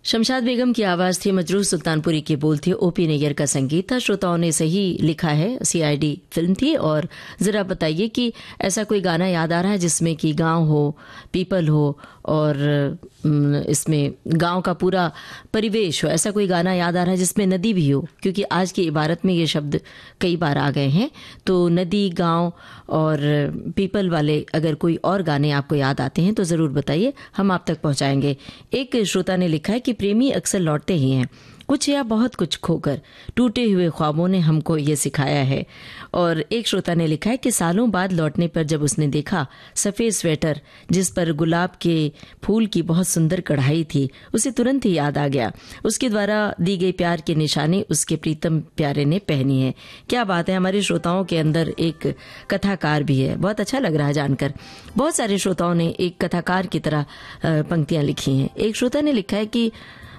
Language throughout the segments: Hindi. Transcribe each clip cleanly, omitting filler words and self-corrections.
शमशाद बेगम की आवाज थी, मजरूह सुल्तानपुरी के बोल थे, ओपी नैयर का संगीत था। श्रोताओं ने सही लिखा है, सीआईडी फिल्म थी। और जरा बताइए कि ऐसा कोई गाना याद आ रहा है जिसमें कि गांव हो, पीपल हो और इसमें गांव का पूरा परिवेश हो। ऐसा कोई गाना याद आ रहा है जिसमें नदी भी हो, क्योंकि आज की इबारत में ये शब्द कई बार आ गए हैं। तो नदी, गांव और पीपल वाले अगर कोई और गाने आपको याद आते हैं तो ज़रूर बताइए, हम आप तक पहुंचाएंगे। एक श्रोता ने लिखा है कि प्रेमी अक्सर लौटते ही हैं, कुछ या बहुत कुछ खोकर, टूटे हुए ख्वाबों ने हमको ये सिखाया है। और एक श्रोता ने लिखा है कि सालों बाद लौटने पर जब उसने देखा सफ़ेद स्वेटर जिस पर गुलाब के फूल की बहुत सुंदर कढ़ाई थी, उसे तुरंत ही याद आ गया। उसके द्वारा दी गई प्यार की निशानी उसके प्रीतम प्यारे ने पहनी है। क्या बात है, हमारे श्रोताओं के अंदर एक कथाकार भी है। बहुत अच्छा लग रहा है जानकर। बहुत सारे श्रोताओं ने एक कथाकार की तरह पंक्तियां लिखी हैं। एक श्रोता ने लिखा है कि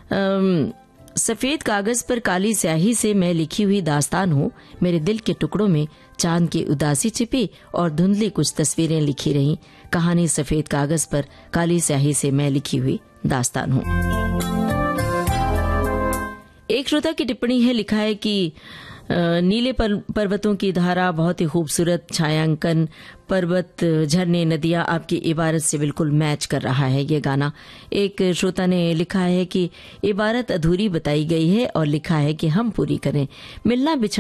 सफेद कागज पर काली स्याही से मैं लिखी हुई दास्तान हूँ, मेरे दिल के टुकड़ों में चांद की उदासी छिपी और धुंधली कुछ तस्वीरें लिखी रहीं। कहानी सफेद कागज पर काली स्याही से मैं लिखी हुई दास्तान हूँ। एक श्रोता की टिप्पणी है, लिखा है कि नीले पर्वतों की धारा, बहुत ही खूबसूरत छायांकन, पर्वत, झरने, नदियां आपकी इबारत से बिल्कुल मैच कर रहा है ये गाना। एक श्रोता ने लिखा है कि इबारत अधूरी बताई गई है और लिखा है कि हम पूरी करें। मिलना बिछड़ना